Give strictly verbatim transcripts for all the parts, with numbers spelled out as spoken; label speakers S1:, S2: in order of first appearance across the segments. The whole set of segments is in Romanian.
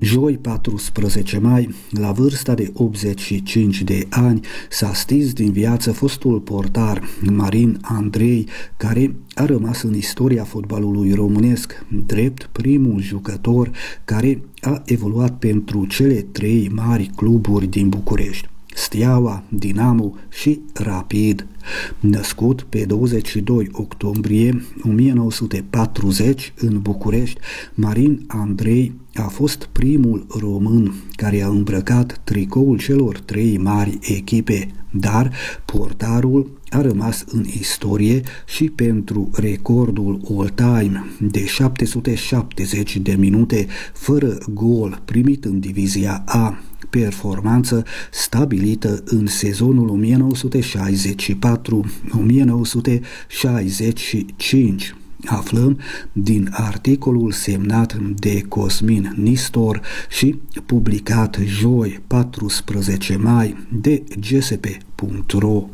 S1: Joi, paisprezece mai, la vârsta de optzeci și cinci de ani, s-a stins din viață fostul portar Marin Andrei, care a rămas în istoria fotbalului românesc drept primul jucător care a evoluat pentru cele trei mari cluburi din București: Steaua, Dinamo și Rapid. Născut pe douăzeci și doi octombrie o mie nouă sute patruzeci în București, Marin Andrei a fost primul român care a îmbrăcat tricoul celor trei mari echipe, dar portarul a rămas în istorie și pentru recordul all-time de șapte sute șaptezeci de minute fără gol primit în divizia A, performanță stabilită în sezonul o mie nouă sute șaizeci și patru - o mie nouă sute șaizeci și cinci. Aflăm din articolul semnat de Cosmin Nistor și publicat joi, paisprezece mai, de G S P punct r o.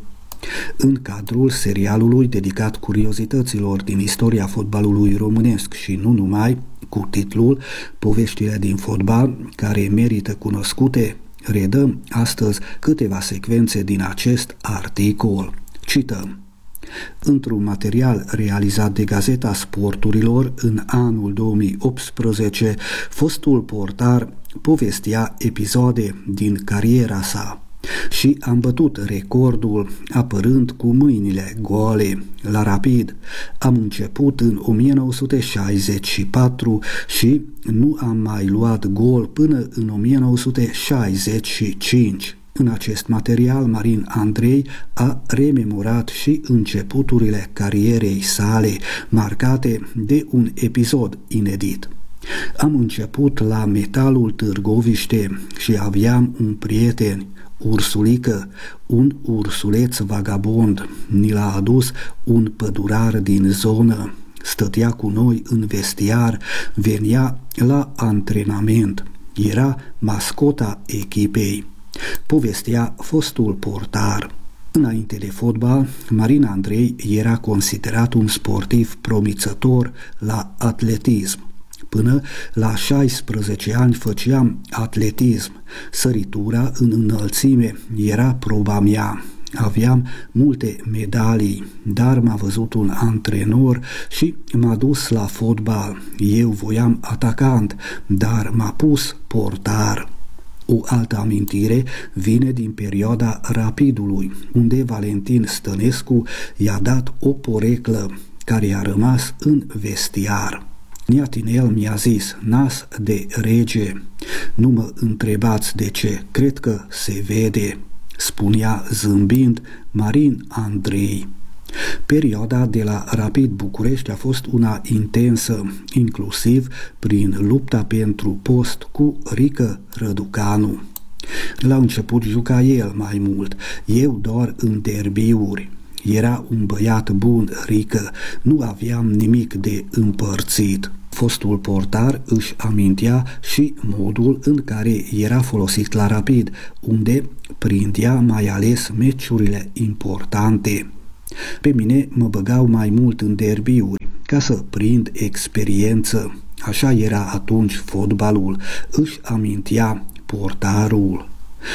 S1: În cadrul serialului dedicat curiozităților din istoria fotbalului românesc și nu numai, cu titlul Poveștile din fotbal care merită cunoscute, redăm astăzi câteva secvențe din acest articol. Cităm. Într-un material realizat de Gazeta Sporturilor în anul două mii optsprezece, fostul portar povestea episoade din cariera sa. Și am bătut recordul apărând cu mâinile goale la Rapid. Am început în o mie nouă sute șaizeci și patru și nu am mai luat gol până în o mie nouă sute șaizeci și cinci. În acest material, Marin Andrei a rememorat și începuturile carierei sale, marcate de un episod inedit. Am început la Metalul Târgoviște și aveam un prieten, Ursulică, un ursuleț vagabond. Ni l-a adus un pădurar din zonă. Stătea cu noi în vestiar, venea la antrenament. Era mascota echipei. Povestea fostul portar. Înainte de fotbal, Marin Andrei era considerat un sportiv promițător la atletism. Până la șaisprezece ani făceam atletism. Săritura în înălțime era proba mea. Aveam multe medalii, dar m-a văzut un antrenor și m-a dus la fotbal. Eu voiam atacant, dar m-a pus portar. O altă amintire vine din perioada Rapidului, unde Valentin Stănescu i-a dat o poreclă care a rămas în vestiar. Niatinel mi-a zis, nas de rege, nu mă întrebați de ce, cred că se vede, spunea zâmbind Marin Andrei. Perioada de la Rapid București a fost una intensă, inclusiv prin lupta pentru post cu Rică Răducanu. La început juca el mai mult, eu doar în derbiuri. Era un băiat bun, Rică, nu aveam nimic de împărțit. Fostul portar își amintea și modul în care era folosit la Rapid, unde prindea mai ales meciurile importante. Pe mine mă băgau mai mult în derbiuri, ca să prind experiență. Așa era atunci fotbalul, își amintea portarul.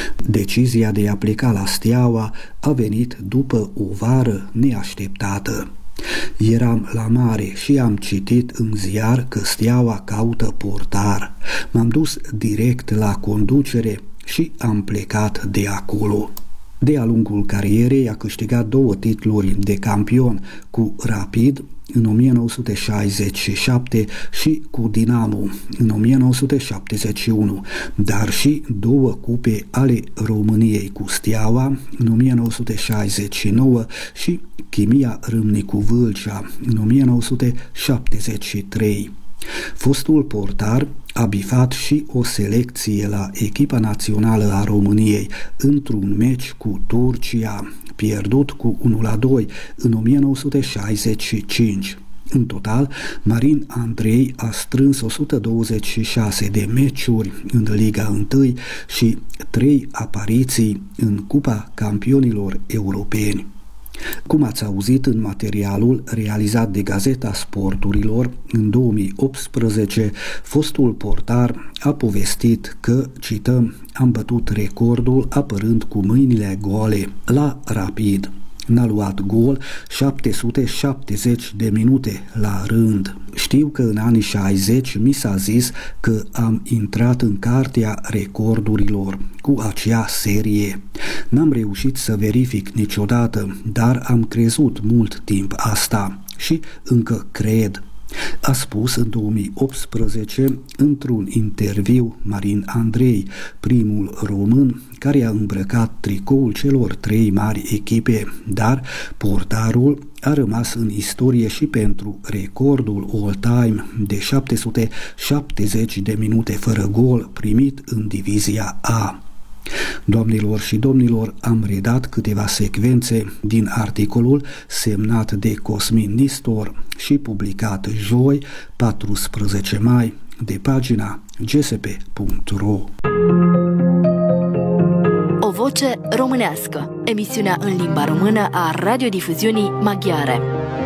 S1: Decizia de a pleca la Steaua a venit după o vară neașteptată. Eram la mare și am citit în ziar că Steaua caută portar. M-am dus direct la conducere și am plecat de acolo. De-a lungul carierei a câștigat două titluri de campion cu Rapid în o mie nouă sute șaizeci și șapte și cu Dinamo în o mie nouă sute șaptezeci și unu, dar și două cupe ale României cu Steaua în o mie nouă sute șaizeci și nouă și Chimia Râmnicu Vâlcea în o mie nouă sute șaptezeci și trei. Fostul portar a bifat și o selecție la echipa națională a României într-un meci cu Turcia, pierdut cu unu la doi în o mie nouă sute șaizeci și cinci. În total, Marin Andrei a strâns o sută douăzeci și șase de meciuri în Liga unu și trei apariții în Cupa Campionilor Europeni. Cum ați auzit în materialul realizat de Gazeta Sporturilor, în două mii optsprezece, fostul portar a povestit că, cităm, am bătut recordul apărând cu mâinile goale la Rapid. N-a luat gol șapte sute șaptezeci de minute la rând. Știu că în anii șaizeci mi s-a zis că am intrat în cartea recordurilor cu acea serie. N-am reușit să verific niciodată, dar am crezut mult timp asta și încă cred. A spus în două mii optsprezece într-un interviu Marin Andrei, primul român care a îmbrăcat tricoul celor trei mari echipe, dar portarul a rămas în istorie și pentru recordul all-time de șapte sute șaptezeci de minute fără gol primit în divizia A. Doamnelor și domnilor, am redat câteva secvențe din articolul semnat de Cosmin Nistor și publicat joi, paisprezece mai, de pagina g s p punct r o.
S2: O voce românească, emisiunea în limba română a radiodifuziunii maghiare.